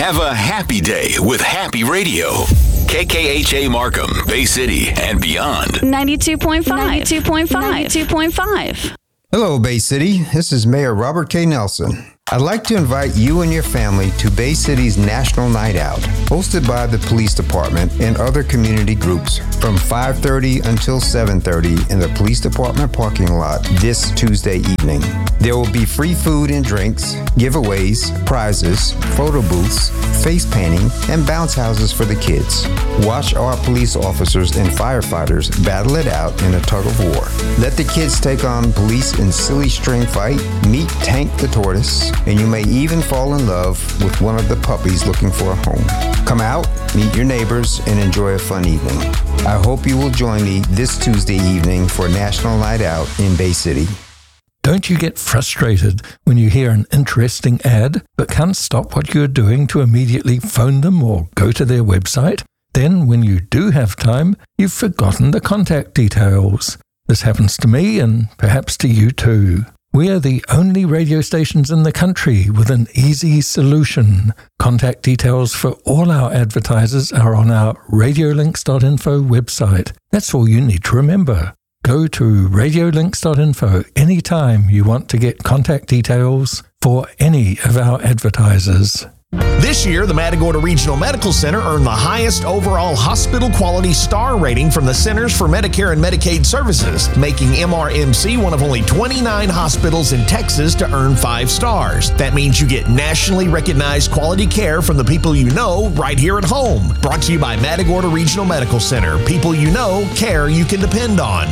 Have a happy day with Happy Radio. KKHA Markham, Bay City, and beyond. 92.5. 92.5. 92.5. Hello, Bay City. This is Mayor Robert K. Nelson. I'd like to invite you and your family to Bay City's National Night Out, hosted by the Police Department and other community groups from 5:30 until 7:30 in the Police Department parking lot this Tuesday evening. There will be free food and drinks, giveaways, prizes, photo booths, face painting, and bounce houses for the kids. Watch our police officers and firefighters battle it out in a tug of war. Let the kids take on police in silly string fight, meet Tank the Tortoise, and you may even fall in love with one of the puppies looking for a home. Come out, meet your neighbors, and enjoy a fun evening. I hope you will join me this Tuesday evening for National Night Out in Bay City. Don't you get frustrated when you hear an interesting ad but can't stop what you're doing to immediately phone them or go to their website? Then, when you do have time, you've forgotten the contact details. This happens to me and perhaps to you too. We are the only radio stations in the country with an easy solution. Contact details for all our advertisers are on our radiolinks.info website. That's all you need to remember. Go to radiolinks.info anytime you want to get contact details for any of our advertisers. This year, the Matagorda Regional Medical Center earned the highest overall hospital quality star rating from the Centers for Medicare and Medicaid Services, making MRMC one of only 29 hospitals in Texas to earn 5 stars. That means you get nationally recognized quality care from the people you know right here at home. Brought to you by Matagorda Regional Medical Center. People you know, care you can depend on.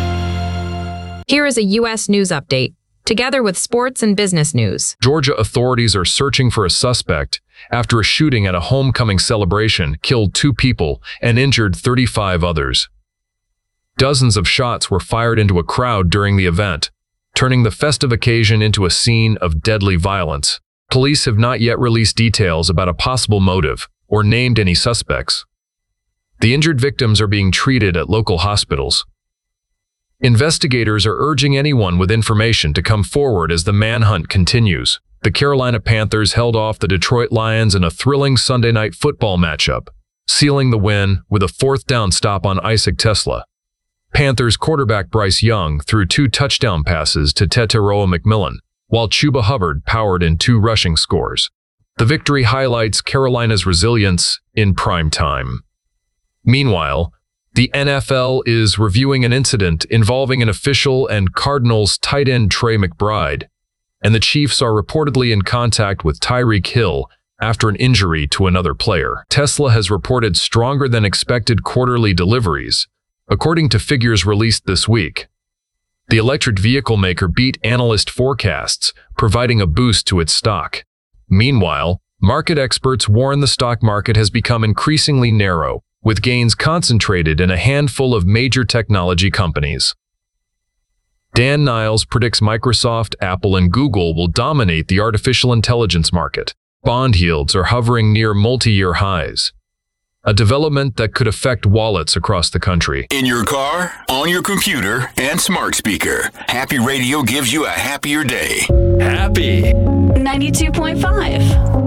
Here is a U.S. news update, together with sports and business news. Georgia authorities are searching for a suspect after a shooting at a homecoming celebration killed 2 people and injured 35 others. Dozens of shots were fired into a crowd during the event, turning the festive occasion into a scene of deadly violence. Police have not yet released details about a possible motive or named any suspects. The injured victims are being treated at local hospitals. Investigators are urging anyone with information to come forward as the manhunt continues. The Carolina Panthers held off the Detroit Lions in a thrilling Sunday night football matchup, sealing the win with a 4th down stop on Isaac Tesla. Panthers quarterback Bryce Young threw 2 touchdown passes to Teteroa McMillan, while Chuba Hubbard powered in 2 rushing scores. The victory highlights Carolina's resilience in prime time. Meanwhile, the NFL is reviewing an incident involving an official and Cardinals tight end Trey McBride, and the Chiefs are reportedly in contact with Tyreek Hill after an injury to another player. Tesla has reported stronger than expected quarterly deliveries, according to figures released this week. The electric vehicle maker beat analyst forecasts, providing a boost to its stock. Meanwhile, market experts warn the stock market has become increasingly narrow, with gains concentrated in a handful of major technology companies. Dan Niles predicts Microsoft, Apple, and Google will dominate the artificial intelligence market. Bond yields are hovering near multi-year highs, a development that could affect wallets across the country. In your car, on your computer, and smart speaker, Happy Radio gives you a happier day. Happy 92.5.